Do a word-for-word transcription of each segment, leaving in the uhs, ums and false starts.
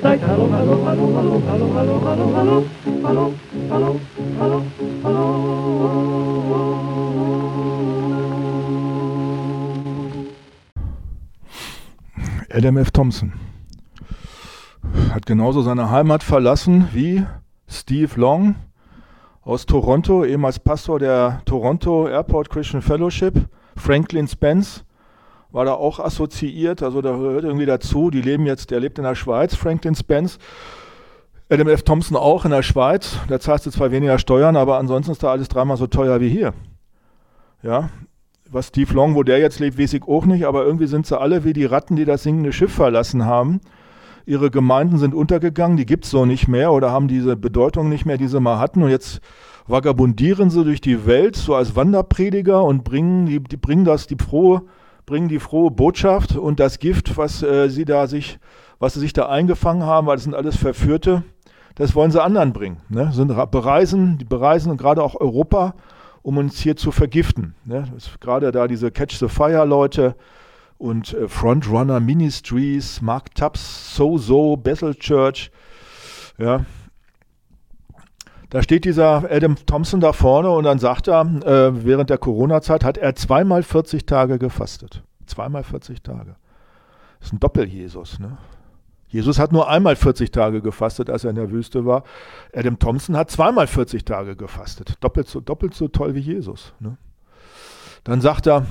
Hallo, hallo, hallo, hallo, hallo, hallo, hallo, hallo, hallo, hallo, hallo, hallo. Adam F. Thompson hat genauso seine Heimat verlassen wie Steve Long aus Toronto, ehemals Pastor der Toronto Airport Christian Fellowship. Franklin Spence war da auch assoziiert, also da gehört irgendwie dazu. Die leben jetzt, der lebt in der Schweiz, Franklin Spence. Adam F. Thompson auch in der Schweiz. Da zahlst du zwar weniger Steuern, aber ansonsten ist da alles dreimal so teuer wie hier. Ja, was Steve Long, wo der jetzt lebt, weiß ich auch nicht, aber irgendwie sind sie alle wie die Ratten, die das sinkende Schiff verlassen haben. Ihre Gemeinden sind untergegangen, die gibt es so nicht mehr oder haben diese Bedeutung nicht mehr, die sie mal hatten. Und jetzt vagabundieren sie durch die Welt so als Wanderprediger und bringen die, die bringen das, die frohe, bringen die frohe Botschaft und das Gift, was äh, sie da sich, was sie sich da eingefangen haben, weil das sind alles Verführte, das wollen sie anderen bringen. Ne? Sind bereisen, die bereisen gerade auch Europa, um uns hier zu vergiften. Ne? Das ist gerade da diese Catch the Fire Leute und äh, Frontrunner Ministries, Mark Tubbs, So-So, Bethel Church. Ja. Da steht dieser Adam Thompson da vorne und dann sagt er, äh, während der Corona-Zeit hat er zweimal vierzig Tage gefastet. Zweimal vierzig Tage. Das ist ein Doppel-Jesus, ne? Jesus hat nur einmal vierzig Tage gefastet, als er in der Wüste war. Adam Thompson hat zweimal vierzig Tage gefastet. Doppelt so, doppelt so toll wie Jesus. Ne? Dann sagt er,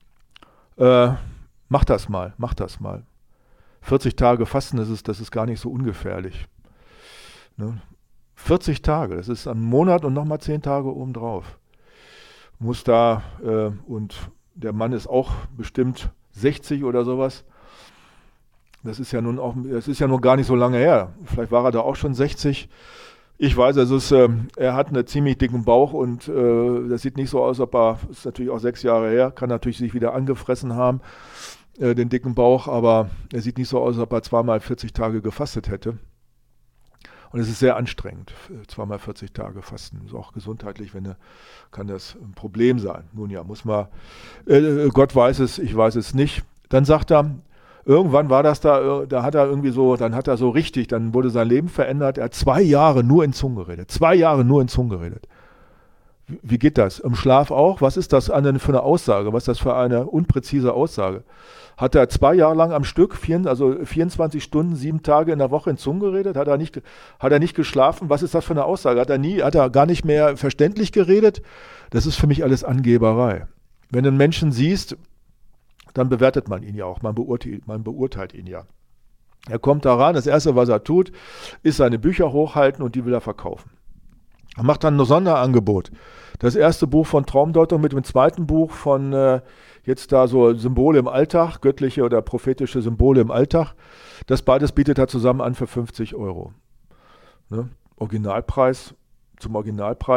äh, mach das mal, mach das mal. vierzig Tage fasten, das ist, das ist gar nicht so ungefährlich. Ne? vierzig Tage, das ist ein Monat und nochmal zehn Tage obendrauf. Muss da, äh, und der Mann ist auch bestimmt sechzig oder sowas. Das ist ja nun auch, das ist ja noch gar nicht so lange her. Vielleicht war er da auch schon sechzig. Ich weiß, also es, äh, er hat einen ziemlich dicken Bauch und äh, das sieht nicht so aus, ob er, ist natürlich auch sechs Jahre her, kann natürlich sich wieder angefressen haben, äh, den dicken Bauch, aber er sieht nicht so aus, als ob er zweimal vierzig Tage gefastet hätte. Und es ist sehr anstrengend, zweimal vierzig Tage fasten. Ist auch gesundheitlich, wenn er, kann das ein Problem sein. Nun ja, muss man, äh, Gott weiß es, ich weiß es nicht. Dann sagt er, irgendwann war das da, da hat er irgendwie so, dann hat er so richtig, dann wurde sein Leben verändert. Er hat zwei Jahre nur in Zungen geredet. Zwei Jahre nur in Zungen geredet. Wie, wie geht das? Im Schlaf auch? Was ist das für eine Aussage? Was ist das für eine unpräzise Aussage? Hat er zwei Jahre lang am Stück, vier, also vierundzwanzig Stunden, sieben Tage in der Woche in Zungen geredet? Hat er nicht, hat er nicht geschlafen? Was ist das für eine Aussage? Hat er nie, hat er gar nicht mehr verständlich geredet? Das ist für mich alles Angeberei. Wenn du einen Menschen siehst, dann bewertet man ihn ja auch, man beurteilt, man beurteilt ihn ja. Er kommt da ran, das Erste, was er tut, ist seine Bücher hochhalten und die will er verkaufen. Er macht dann ein Sonderangebot. Das erste Buch von Traumdeutung mit dem zweiten Buch von äh, jetzt da so Symbole im Alltag, göttliche oder prophetische Symbole im Alltag. Das beides bietet er zusammen an für fünfzig Euro. Ne? Originalpreis, zum Originalpreis